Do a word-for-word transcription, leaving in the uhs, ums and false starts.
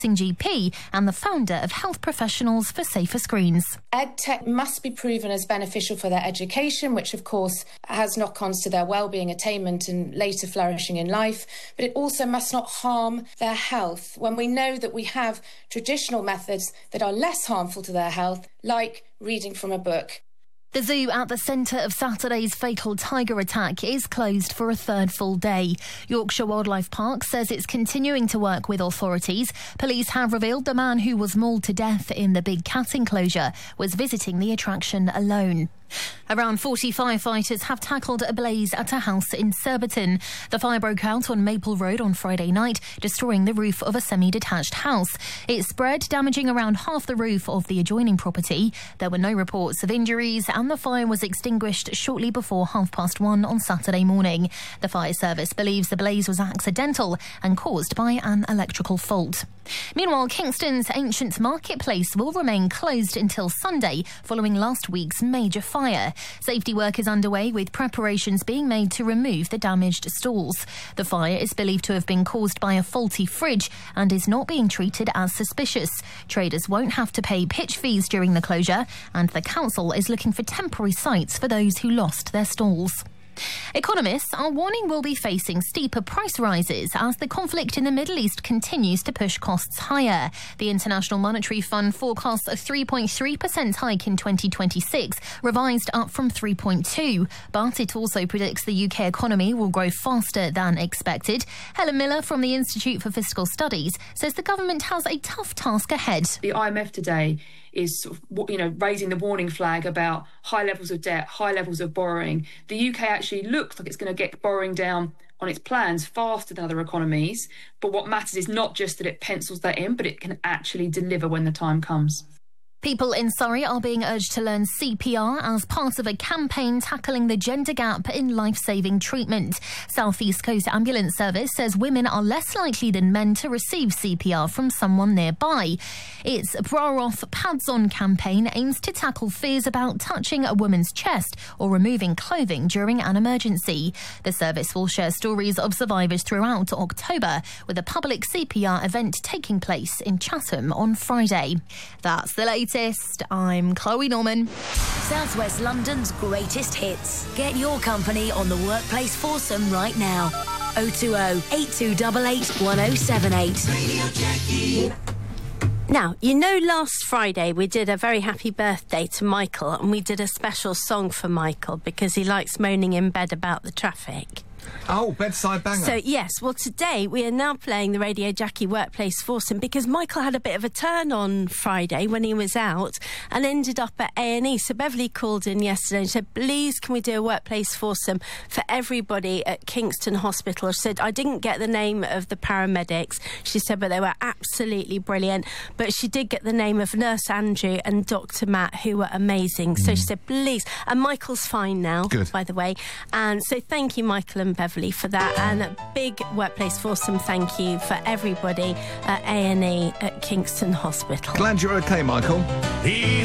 G P and the founder of Health Professionals for Safer Screens. EdTech must be proven as beneficial for their education, which of course has knock-ons to their well-being, attainment and later flourishing in life, but it also must not harm their health when we know that we have traditional methods that are less harmful to their health, like reading from a book. The zoo at the centre of Saturday's fatal tiger attack is closed for a third full day. Yorkshire Wildlife Park says it's continuing to work with authorities. Police have revealed the man who was mauled to death in the big cat enclosure was visiting the attraction alone. Around forty firefighters have tackled a blaze at a house in Surbiton. The fire broke out on Maple Road on Friday night, destroying the roof of a semi-detached house. It spread, damaging around half the roof of the adjoining property. There were no reports of injuries and the fire was extinguished shortly before half past one on Saturday morning. The fire service believes the blaze was accidental and caused by an electrical fault. Meanwhile, Kingston's ancient marketplace will remain closed until Sunday following last week's major fire. Safety work is underway with preparations being made to remove the damaged stalls. The fire is believed to have been caused by a faulty fridge and is not being treated as suspicious. Traders won't have to pay pitch fees during the closure, and the council is looking for temporary sites for those who lost their stalls. Economists are warning we'll be facing steeper price rises as the conflict in the Middle East continues to push costs higher. The International Monetary Fund forecasts a three point three percent hike in twenty twenty-six, revised up from three point two. But it also predicts the U K economy will grow faster than expected. Helen Miller from the Institute for Fiscal Studies says the government has a tough task ahead. The I M F today is sort of, you know, raising the warning flag about high levels of debt, high levels of borrowing. The U K actually looks like it's going to get borrowing down on its plans faster than other economies. But what matters is not just that it pencils that in, but it can actually deliver when the time comes. People in Surrey are being urged to learn C P R as part of a campaign tackling the gender gap in life-saving treatment. South East Coast Ambulance Service says women are less likely than men to receive C P R from someone nearby. Its Bra Off, Pads On campaign aims to tackle fears about touching a woman's chest or removing clothing during an emergency. The service will share stories of survivors throughout October, with a public C P R event taking place in Chatham on Friday. That's the latest. I'm Chloe Norman. Southwest London's greatest hits. Get your company on the Workplace Foursome right now. oh two oh, eight two eight eight, one oh seven eight. Radio Jackie. Now, you know, last Friday we did a very happy birthday to Michael, and we did a special song for Michael because he likes moaning in bed about the traffic. Oh, bedside banger. So, yes, well, today we are now playing the Radio Jackie Workplace Foursome because Michael had a bit of a turn on Friday when he was out and ended up at A and E. So Beverly called in yesterday and said, please, can we do a Workplace Foursome for everybody at Kingston Hospital? She said, I didn't get the name of the paramedics. She said, but they were absolutely brilliant. But she did get the name of Nurse Andrew and Doctor Matt, who were amazing. So she said, please. And Michael's fine now, Good. by the way. And so thank you, Michael and Beverly, for that, and a big Workplace Foursome thank you for everybody at A and E at Kingston Hospital. Glad you're okay, Michael.